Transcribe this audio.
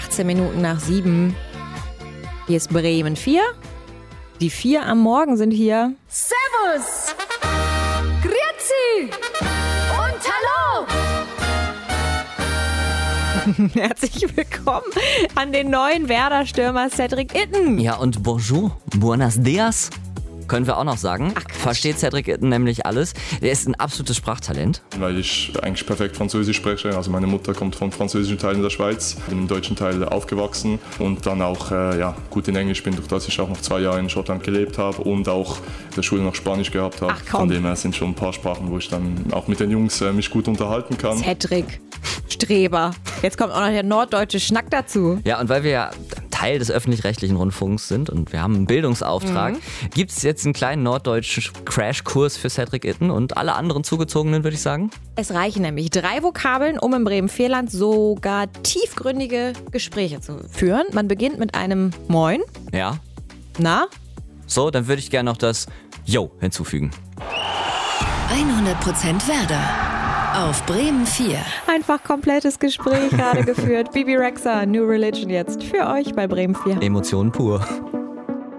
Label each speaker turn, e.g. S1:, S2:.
S1: 18 Minuten nach 7. Hier ist Bremen 4. Die 4 am Morgen sind hier.
S2: Servus! Grüezi! Und hallo!
S1: Herzlich willkommen an den neuen Werder-Stürmer Cedric Itten.
S3: Ja, und bonjour, buenos dias, können wir auch noch sagen.
S1: Ach, Quatsch.
S3: Versteht Cedric Itten nämlich alles. Der ist ein absolutes Sprachtalent.
S4: Weil ich eigentlich perfekt Französisch spreche. Also meine Mutter kommt vom französischen Teil in der Schweiz, bin im deutschen Teil aufgewachsen und dann auch gut in Englisch bin, durch das ich auch noch 2 Jahre in Schottland gelebt habe und auch in der Schule noch Spanisch gehabt habe.
S1: Ach, komm.
S4: Von dem her sind schon ein paar Sprachen, wo ich dann auch mit den Jungs mich gut unterhalten kann.
S1: Cedric, Streber. Jetzt kommt auch noch der norddeutsche Schnack dazu.
S3: Ja, und weil wir ja Teil des öffentlich-rechtlichen Rundfunks sind und wir haben einen Bildungsauftrag, gibt es jetzt einen kleinen norddeutschen Crashkurs für Cedric Itten und alle anderen Zugezogenen, würde ich sagen.
S1: Es reichen nämlich 3 Vokabeln, um im Bremen-Vierland sogar tiefgründige Gespräche zu führen. Man beginnt mit einem Moin.
S3: Ja.
S1: Na?
S3: So, dann würde ich gerne noch das Yo hinzufügen.
S5: 100% Werder. Auf Bremen 4.
S1: Einfach komplettes Gespräch gerade geführt. Bibi Rexha, New Religion jetzt für euch bei Bremen 4.
S3: Emotionen pur.